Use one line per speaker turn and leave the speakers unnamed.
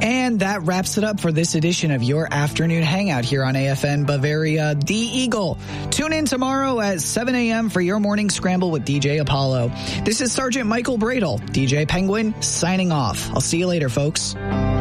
And that wraps it up for this edition of your afternoon hangout here on AFN Bavaria, The Eagle. Tune in tomorrow at 7 a.m. for your morning scramble with DJ Apollo. This is Sergeant Michael Bradle, DJ Penguin, signing off. I'll see you later, folks.